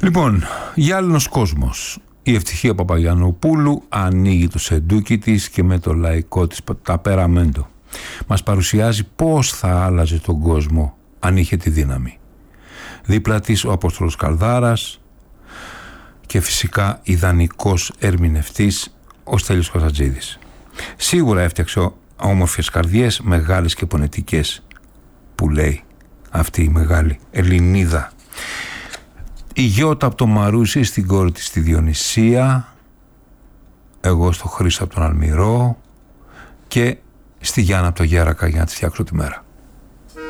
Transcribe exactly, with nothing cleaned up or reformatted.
Λοιπόν, γυάλινος κόσμος. Η Ευτυχία Παπαγιαννοπούλου ανοίγει το σεντούκι της και με το λαϊκό της ταπεραμέντο μας παρουσιάζει πώς θα άλλαζε τον κόσμο αν είχε τη δύναμη. Δίπλα της ο Απόστολος Καλδάρας και φυσικά ιδανικός ερμηνευτής ο Στέλιος Καζατζίδης. Σίγουρα έφτιαξε όμορφες καρδιές, μεγάλες και πονετικές, που λέει αυτή η μεγάλη Ελληνίδα. Η Γιώτα από το Μαρούσι στην κόρη της τη Διονυσία, εγώ στο Χρήστο από τον Αλμυρό και στη Γιάννα από το Γέρακα για να της φτιάξω τη μέρα.